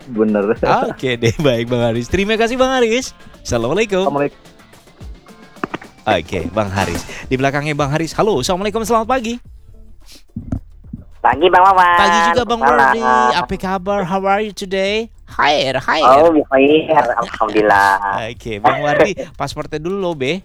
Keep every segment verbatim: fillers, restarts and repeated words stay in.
Bener. Oke deh, baik Bang Haris. Terima kasih Bang Haris. Assalamualaikum. Assalamualaikum. Oke, Bang Haris. Di belakangnya Bang Haris. Halo, Assalamualaikum, selamat pagi. Pagi Bang Wawan. Pagi juga Bang Salam. Wardi. Apa kabar? How are you today? Hai, hai. Oh, baik. Alhamdulillah. Oke, Bang Wardi, pasportnya dulu loh, Be.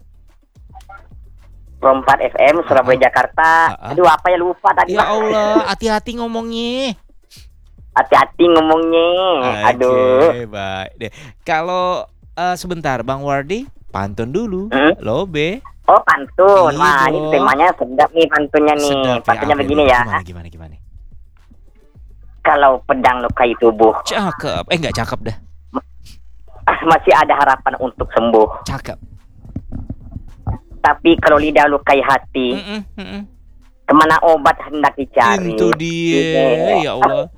empat F M Surabaya Jakarta. Uh-uh. Aduh, apa ya lupa tadi. Ya Allah, hati-hati ngomongnya. Hati-hati ngomongnya. Aduh. Oke, baik deh. Kalau uh, sebentar Bang Wardi, pantun dulu. Hmm? Loh, Be. Oh, pantun. Iya Wah, ini dong. temanya sedap nih pantunnya nih. Sedap Pantunnya apa begini ini? ya. Gimana, gimana, gimana? Kalau pedang lukai tubuh, Cakep. Eh, enggak cakep dah. masih ada harapan untuk sembuh. Cakep. Tapi kalau lidah lukai hati, Mm-mm, mm-mm. kemana obat hendak dicari? Itu dia, ya Allah.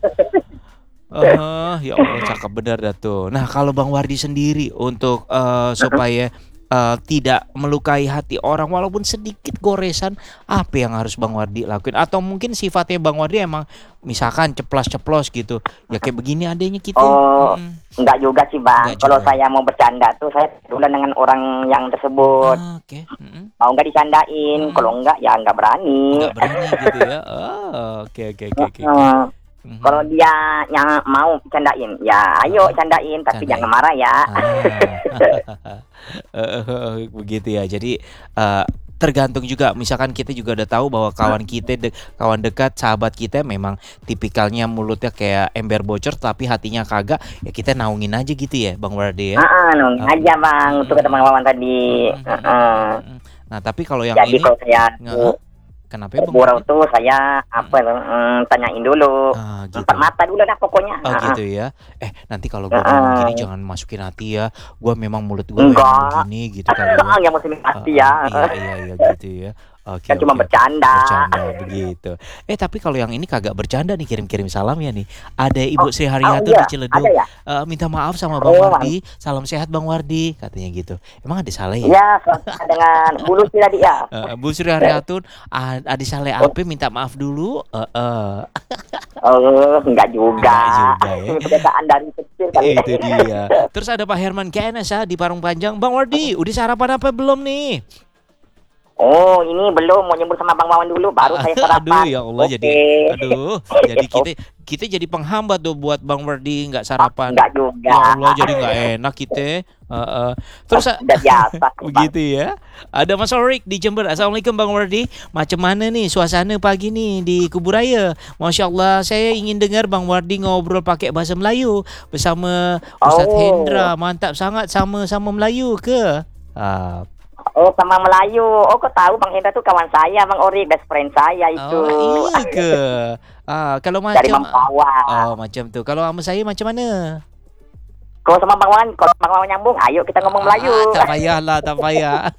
Ah, ya Allah, cakep benar dah tuh. Nah, kalau Bang Wardi sendiri untuk eh, supaya eh, tidak melukai hati orang walaupun sedikit goresan, apa yang harus Bang Wardi lakuin? Atau mungkin sifatnya Bang Wardi emang misalkan ceplos-ceplos gitu. Ya kayak begini adanya kita. Oh, Mm-mm. enggak juga sih Bang. Enggak Kalau juga. saya mau bercanda tuh saya duluan dengan orang yang tersebut. Ah, Oke. Mm-mm. Mau nggak dicandain, Hmm. kalau enggak ya nggak berani. Nggak berani gitu ya. Oh, oke oke oke oke. Heeh. Mhm. Kalau dia yang mau candain, ya ayo candain, tapi Candain. jangan marah ya. Ah. Eh, begitu ya. Jadi eh, tergantung juga. Misalkan kita juga udah tahu bahwa kawan kita, de- kawan dekat, sahabat kita memang tipikalnya mulutnya kayak ember bocor, tapi hatinya kagak. Ya kita naungin aja gitu ya, Bang Wardi ya. Heeh, nung Oh. aja Bang, untuk kata Bang Wawan tadi. Mhm. Heeh. Nah tapi kalau yang Jadi ini, kalau saya nggak- kenapa ya Bang bergurau Wardi? tuh saya apa mm, tanyain dulu. Ah, gitu. Empat mata dulu dah pokoknya. Oh Heeh. gitu ya. Eh nanti kalau gue Heeh. ngomong gini jangan masukin hati ya. Gue memang mulut gue memang Enggak. begini gitu kali ya. Yang mesti hati Ah, ya. Iya iya iya gitu ya. Oke. Kan cuma oke. bercanda. Bercanda begitu. Eh tapi kalau yang ini kagak bercanda nih, kirim-kirim salam ya nih. Ada Ibu Oh, Sri oh Haryanto iya, di Ciledug. ada ya? Eh, minta maaf sama Bang Oh, Wardi. Salam sehat Bang Wardi katanya gitu. Emang ada salah ya? Ya, sama dengan bulu sih tadi ya. Eh, Bu Sri Haryanto, ah, ada salah apa? Minta maaf dulu. Eh, eh. Oh, enggak juga. Enggak juga ya. Kebiasaan dari kecil kali. Itu dia. Terus ada Pak Herman Kenes ya di Parung Panjang. Bang Wardi, udah sarapan apa belum nih? Oh, ini belum mau nyebut sama Bang Wawan dulu, baru saya sarapan. Aduh ya Allah, Oke. jadi aduh, jadi kita kita jadi penghambat tuh buat Bang Wardi nggak sarapan. Enggak juga. Ya Allah, jadi nggak enak kita. Heeh. Terus Udah biasa. begitu ya. Ada Mas Orik di Jember. Assalamualaikum Bang Wardi. Macam mana nih suasana pagi nih di Kuburaya? Masya Allah, saya ingin dengar Bang Wardi ngobrol pakai bahasa Melayu bersama Ustadz Oh. Hendra. Mantap sangat, sama-sama Melayu ke? Ah. Oh, sama Melayu. Oh, kok tahu Bang Hendra tuh kawan saya, Bang Ori, best friend saya itu. Oh iya ke? Ah, kalau Dari macam Mempawah. oh macam tu. Kalau sama saya macam mana? Kalau sama Bang Wawan, kalau Bang Wawan nyambung, ayo kita ngomong Melayu. Ah, tak payahlah, tak payah.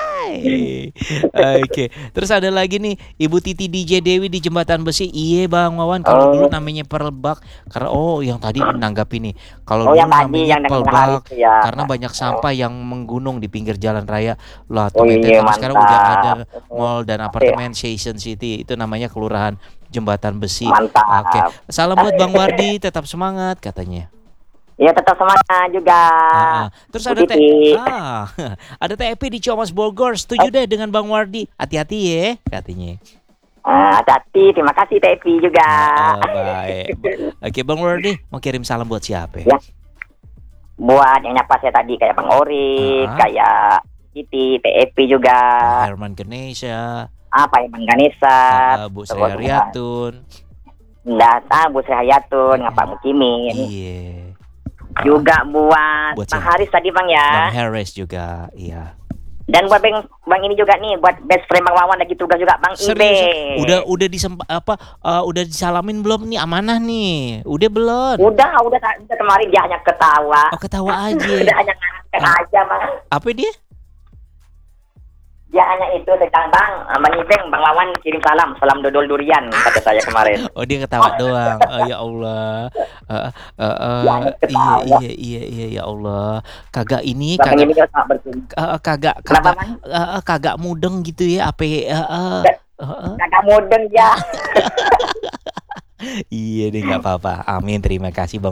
Oke. Terus ada lagi nih Ibu Titi D J Dewi di Jembatan Besi. Iya Bang Wawan, kalau Oh. dulu namanya Perbak. Karena oh yang tadi menanggapi nih. Kalau Oh, dulu yang tadi, namanya yang dengan Pelbak hari itu ya. karena banyak sampah yang menggunung di pinggir jalan raya. Lah Oh tuh bete, iya, tapi sekarang udah mantap. ada mall dan apartemen Station City. Itu namanya Kelurahan Jembatan Besi. Mantap. Oke. Salam buat Bang Wardi, tetap semangat katanya. Iya, tetap semangat juga. Ah, terus Bu ada T Titi. ah, ada T P di Ciamas Bogor. Setuju deh dengan Bang Wardi. Hati-hati ya katanya. Ah, hati-hati, terima kasih Tepi juga. Oh, baik. Oke Bang Wardi, mau kirim salam buat siapa? Ya. Buat yang nyapa saya tadi kayak Bang Ori, Ah. kayak Titi, T E P juga. Herman Ganesha, Apa ya Bang Ganesa. ah, Bu Sri Haryatun. Data Bu Sri Haryatun, ngapa Mukimin. Iya. Juga buat, Buat Bang siapa? Haris tadi Bang ya. Bang Harris juga, iya. Dan buat Bang, Bang ini juga nih, buat best friend Bang Wawan lagi tugas juga Bang Ibe. Serius? Udah udah disempa, apa uh, udah disalamin belum nih amanah nih? Udah belum? Udah, udah, udah kemarin dia hanya ketawa. Oh ketawa aja. Udah hanya ngangkat aja Bang. Apa dia? Dia hanya itu tentang Bang, Bang Ibeng, Bang Wawan kirim salam, salam dodol durian kata saya kemarin. Oh dia ketawa doang. Oh ya Allah. Uh, uh, uh, Ya, iya ketawa. iya iya iya ya Allah. Kagak ini Bang kagak ini juga sangat bersyukur. uh, kagak Kenapa, kagak Bang? uh, uh, kagak mudeng gitu ya apa uh, uh, uh, uh. Kagak modern ya. Iya deh nggak apa-apa. Amin terima kasih Bang.